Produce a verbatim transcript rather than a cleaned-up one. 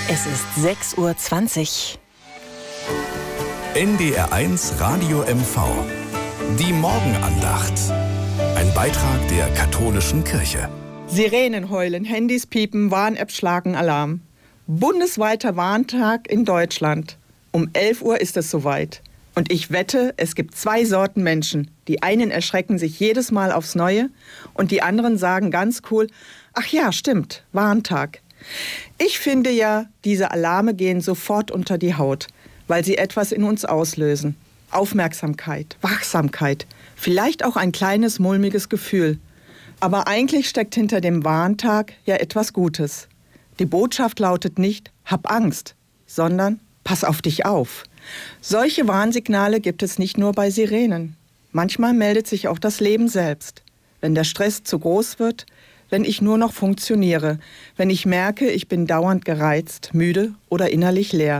Es ist sechs Uhr zwanzig. N D R eins Radio M V. Die Morgenandacht. Ein Beitrag der katholischen Kirche. Sirenen heulen, Handys piepen, Warn-Apps schlagen Alarm. Bundesweiter Warntag in Deutschland. Um elf Uhr ist es soweit. Und ich wette, es gibt zwei Sorten Menschen. Die einen erschrecken sich jedes Mal aufs Neue und die anderen sagen ganz cool, ach ja, stimmt, Warntag. Ich finde ja, diese Alarme gehen sofort unter die Haut, weil sie etwas in uns auslösen. Aufmerksamkeit, Wachsamkeit, vielleicht auch ein kleines mulmiges Gefühl. Aber eigentlich steckt hinter dem Warntag ja etwas Gutes. Die Botschaft lautet nicht, hab Angst, sondern pass auf dich auf. Solche Warnsignale gibt es nicht nur bei Sirenen. Manchmal meldet sich auch das Leben selbst. Wenn der Stress zu groß wird, wenn ich nur noch funktioniere, wenn ich merke, ich bin dauernd gereizt, müde oder innerlich leer.